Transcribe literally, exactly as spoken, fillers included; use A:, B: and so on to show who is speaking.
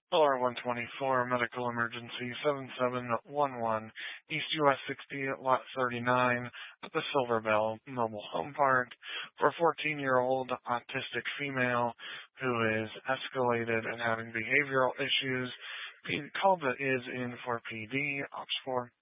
A: L R one twenty-four, medical emergency seven seven one one, East U S sixty, lot thirty-nine, at the Silver Bell Mobile Home Park, for a fourteen-year-old autistic female who is escalated and having behavioral issues. P- call that is in for P D, Ops four.